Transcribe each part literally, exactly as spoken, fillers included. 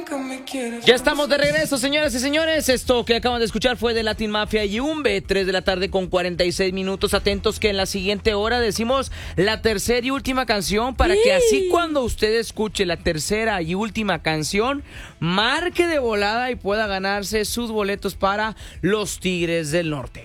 Ya estamos de regreso, señoras y señores. Esto que acaban de escuchar fue de Latin Mafia y Yumbe, tres de la tarde con cuarenta y seis minutos. Atentos que en la siguiente hora decimos la tercera y última canción para que así cuando usted escuche la tercera y última canción, marque de volada y pueda ganarse sus boletos para los Tigres del Norte.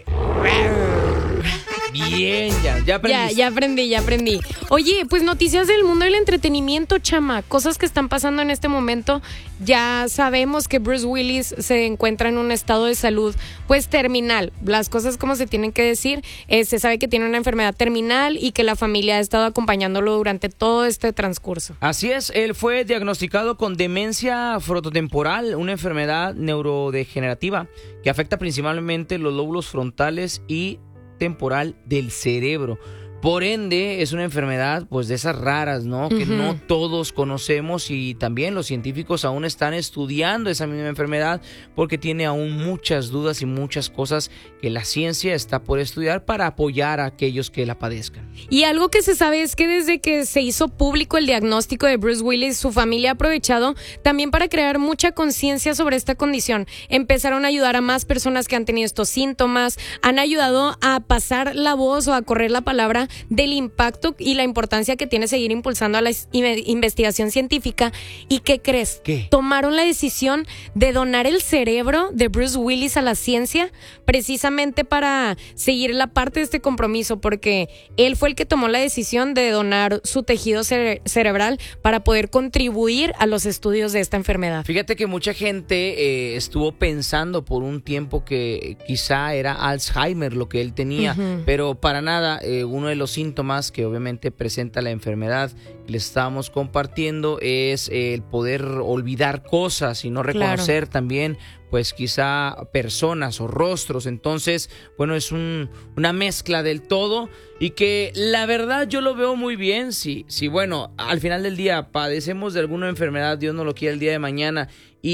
Bien, ya, ya aprendí. Ya, ya aprendí, ya aprendí. Oye, pues noticias del mundo del entretenimiento, chama. Cosas que están pasando en este momento. Ya sabemos que Bruce Willis se encuentra en un estado de salud, pues terminal. Las cosas como se tienen que decir. Eh, se sabe que tiene una enfermedad terminal y que la familia ha estado acompañándolo durante todo este transcurso. Así es, él fue diagnosticado con demencia frontotemporal, una enfermedad neurodegenerativa que afecta principalmente los lóbulos frontales y temporal del cerebro. Por ende, es una enfermedad pues de esas raras, ¿no? Que uh-huh. no todos conocemos y también los científicos aún están estudiando esa misma enfermedad porque tiene aún muchas dudas y muchas cosas que la ciencia está por estudiar para apoyar a aquellos que la padezcan. Y algo que se sabe es que desde que se hizo público el diagnóstico de Bruce Willis, su familia ha aprovechado también para crear mucha conciencia sobre esta condición. Empezaron a ayudar a más personas que han tenido estos síntomas, han ayudado a pasar la voz o a correr la palabra del impacto y la importancia que tiene seguir impulsando a la investigación científica. ¿Y qué crees? ¿Qué? Tomaron la decisión de donar el cerebro de Bruce Willis a la ciencia precisamente para seguir la parte de este compromiso, porque él fue el que tomó la decisión de donar su tejido cere- cerebral para poder contribuir a los estudios de esta enfermedad. Fíjate que mucha gente eh, estuvo pensando por un tiempo que quizá era Alzheimer lo que él tenía, uh-huh. pero para nada. Eh, uno de los síntomas que obviamente presenta la enfermedad que le estamos compartiendo es el poder olvidar cosas y no reconocer claro. también pues quizá personas o rostros. Entonces, bueno, es un, una mezcla del todo y que la verdad yo lo veo muy bien. Si, si bueno, al final del día padecemos de alguna enfermedad, Dios no lo quiera el día de mañana,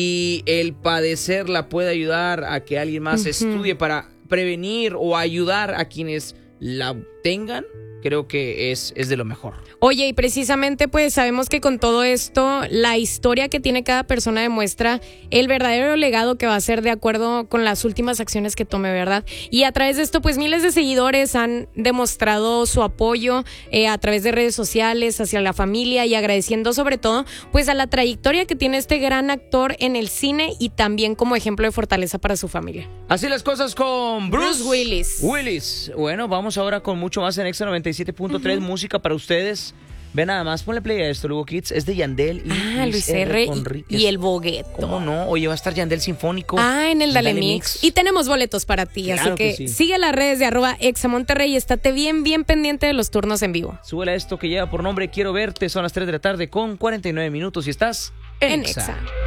y el padecerla puede ayudar a que alguien más uh-huh. estudie para prevenir o ayudar a quienes la tengan, creo que es, es de lo mejor. Oye, y precisamente pues sabemos que con todo esto, la historia que tiene cada persona demuestra el verdadero legado que va a ser de acuerdo con las últimas acciones que tome, ¿verdad? Y a través de esto, pues miles de seguidores han demostrado su apoyo eh, a través de redes sociales hacia la familia y agradeciendo sobre todo pues a la trayectoria que tiene este gran actor en el cine y también como ejemplo de fortaleza para su familia. Así las cosas con Bruce, Bruce Willis. Willis. Bueno, vamos ahora con mucho más en Exa noventa y siete punto tres, uh-huh. música para ustedes. Ve nada más, ponle play a esto, Lugo Kids. Es de Yandel y ah, Luis R. y, y el Bogueto. ¿Cómo no? Oye, va a estar Yandel Sinfónico. Ah, en el Dale, Dale Mix. Mix. Y tenemos boletos para ti, claro así que, que sí. sigue las redes de arroba Exa Monterrey y estate bien, bien pendiente de los turnos en vivo. Súbele a esto que lleva por nombre Quiero Verte. Son las tres de la tarde con cuarenta y nueve minutos y estás en, en Exa. Exa.